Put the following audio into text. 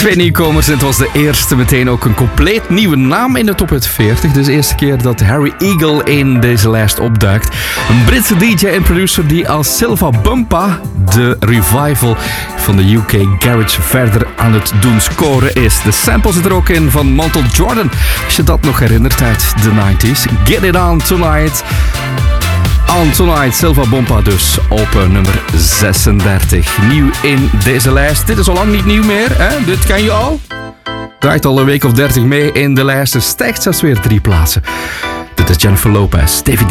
Twee nieuwkomers en het was de eerste meteen ook een compleet nieuwe naam in de top 40. Dus de eerste keer dat Harry Eagle in deze lijst opduikt. Een Britse DJ en producer die als Silva Bumpa de revival van de UK Garage verder aan het doen scoren is. De sample zit er ook in van Montel Jordan, als je dat nog herinnert uit de 90s. Get It On Tonight. On Tonight, Silva Bumpa dus op nummer 36. Nieuw in deze lijst. Dit is al lang niet nieuw meer, hè? Dit ken je al. Draait al een week of 30 mee in de lijst. Stijgt zelfs weer 3 plaatsen. Dit is Jennifer Lopez, David